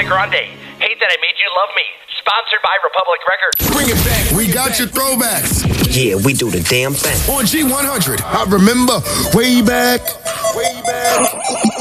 Grande. Hate That I Made You Love Me. Sponsored by Republic Records. Bring it back. We got your throwbacks. Yeah, we do the damn thing. On G100. I remember way back.